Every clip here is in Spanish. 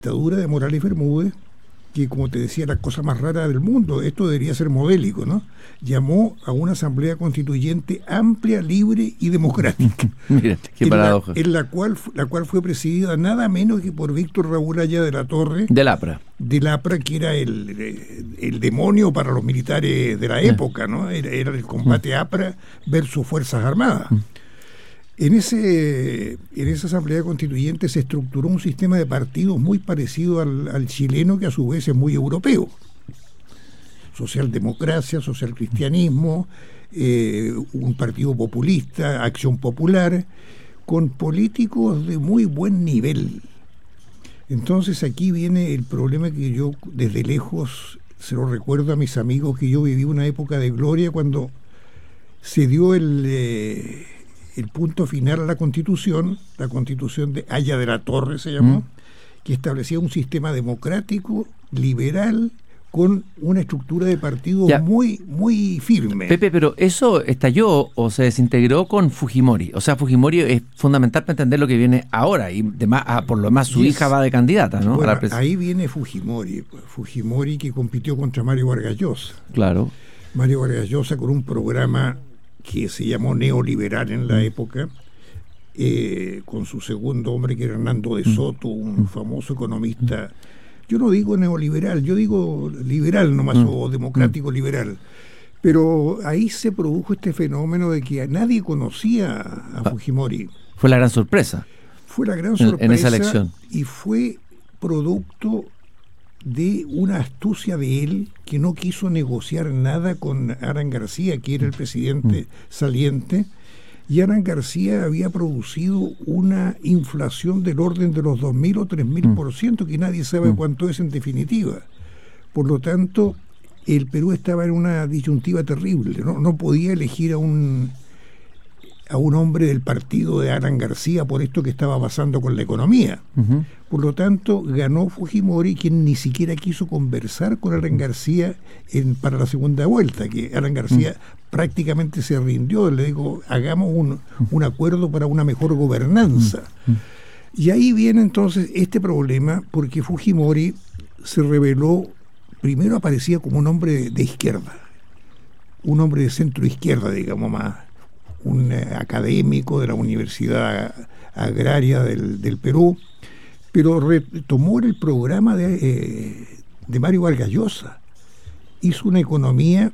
dictadura de Morales Bermúdez, que, como te decía, la cosa más rara del mundo, esto debería ser modélico, ¿no? Llamó a una asamblea constituyente amplia, libre y democrática. Mira, qué paradoja. En la cual fue presidida nada menos que por Víctor Raúl Haya de la Torre. Del APRA. Del APRA, que era el demonio para los militares de la época, ¿no? Era el combate APRA versus Fuerzas Armadas. En esa asamblea constituyente se estructuró un sistema de partidos muy parecido al chileno, que a su vez es muy europeo. Socialdemocracia, socialcristianismo, un partido populista, Acción Popular, con políticos de muy buen nivel. Entonces aquí viene el problema que yo desde lejos se lo recuerdo a mis amigos, que yo viví una época de gloria cuando se dio el punto final a la Constitución de Haya de la Torre se llamó, que establecía un sistema democrático, liberal, con una estructura de partido muy, muy firme. Pepe, pero eso estalló o se desintegró con Fujimori. O sea, Fujimori es fundamental para entender lo que viene ahora, y por lo demás su hija va de candidata, ¿no? Bueno, ahí viene Fujimori que compitió contra Mario Vargas Llosa. Claro. Mario Vargas Llosa con un programa que se llamó neoliberal en la época, con su segundo hombre, que era Hernando de Soto, un famoso economista. Yo no digo neoliberal, yo digo liberal nomás, o democrático liberal. Pero ahí se produjo este fenómeno de que nadie conocía a Fujimori. Fue la gran sorpresa. Fue la gran sorpresa en esa elección. Y fue producto de una astucia de él, que no quiso negociar nada con Alan García, que era el presidente saliente, y Alan García había producido una inflación del orden de los 2.000 o 3.000%, que nadie sabe cuánto es en definitiva. Por lo tanto, el Perú estaba en una disyuntiva terrible, no podía elegir a un hombre del partido de Alan García por esto que estaba pasando con la economía. Por lo tanto, ganó Fujimori, quien ni siquiera quiso conversar con Alan García para la segunda vuelta, que Alan García prácticamente se rindió, le dijo, hagamos un acuerdo para una mejor gobernanza. Y ahí viene entonces este problema, porque Fujimori se reveló, primero aparecía como un hombre de izquierda, un hombre de centro izquierda, digamos más, un académico de la Universidad Agraria del Perú, pero retomó el programa de Mario Vargas Llosa. Hizo una economía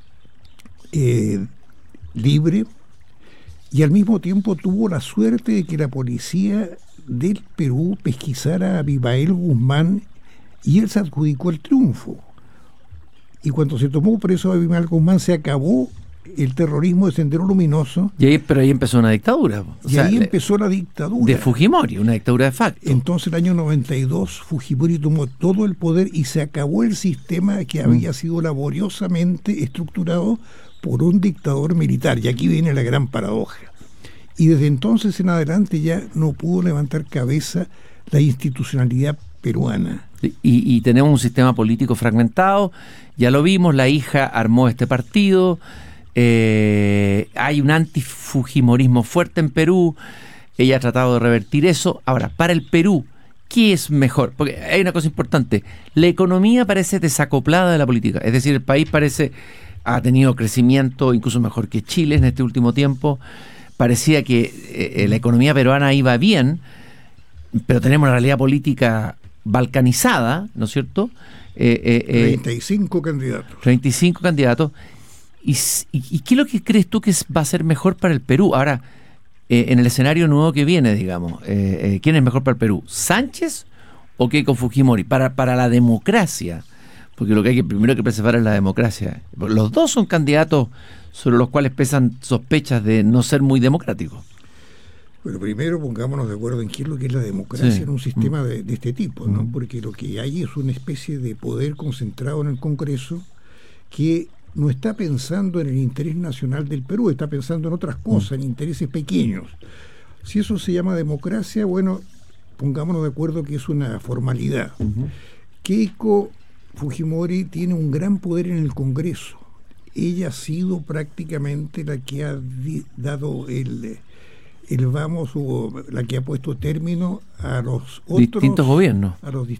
libre, y al mismo tiempo tuvo la suerte de que la policía del Perú pesquisara a Abimael Guzmán, y él se adjudicó el triunfo. Y cuando se tomó preso a Abimael Guzmán, se acabó el terrorismo de Sendero Luminoso. Pero ahí empezó una dictadura. Empezó la dictadura. De Fujimori, una dictadura de facto. Entonces, el año 92, Fujimori tomó todo el poder y se acabó el sistema que había sido laboriosamente estructurado por un dictador militar. Y aquí viene la gran paradoja. Y desde entonces en adelante ya no pudo levantar cabeza la institucionalidad peruana. Y tenemos un sistema político fragmentado, ya lo vimos, la hija armó este partido. Hay un antifujimorismo fuerte en Perú. Ella ha tratado de revertir eso. Ahora, para el Perú, ¿qué es mejor? Porque hay una cosa importante: la economía parece desacoplada de la política. Es decir, el país ha tenido crecimiento incluso mejor que Chile en este último tiempo. Parecía que la economía peruana iba bien, pero tenemos una realidad política balcanizada, ¿no es cierto? 35 candidatos. 35 candidatos. ¿Y qué es lo que crees tú que va a ser mejor para el Perú? Ahora, en el escenario nuevo que viene, digamos, ¿quién es mejor para el Perú? ¿Sánchez o Keiko Fujimori? Para la democracia, porque lo que hay que primero que preservar es la democracia. Los dos son candidatos sobre los cuales pesan sospechas de no ser muy democráticos. Bueno, primero pongámonos de acuerdo en qué es lo que es la democracia en un sistema de este tipo, ¿no? Porque lo que hay es una especie de poder concentrado en el Congreso que no está pensando en el interés nacional del Perú, está pensando en otras cosas, en intereses pequeños. Si eso se llama democracia, bueno, pongámonos de acuerdo que es una formalidad. Keiko Fujimori tiene un gran poder en el Congreso. Ella ha sido prácticamente la que ha dado el Vamos, la que ha puesto término a los distintos gobiernos. a los